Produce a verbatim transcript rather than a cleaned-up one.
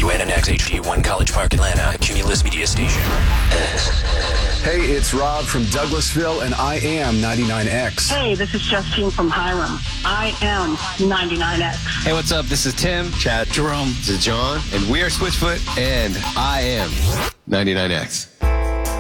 W N N X H D one College Park, Atlanta, Cumulus Media Station. Hey, it's Rob from Douglasville, and I am ninety-nine X. Hey, this is Justine from Hiram. I am ninety-nine X. Hey, what's up? This is Tim, Chad, Jerome, this is John, and we are Switchfoot, and I am ninety-nine X.